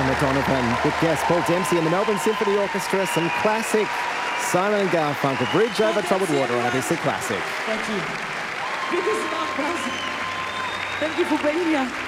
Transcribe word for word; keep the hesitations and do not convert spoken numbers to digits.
McDonovan with guest Paul Dempsey and the Melbourne Symphony Orchestra. Some classic Simon and Garfunkel, Bridge Over Troubled Water on A B C Classic. Thank you. Biggest love, guys. Thank you for being here.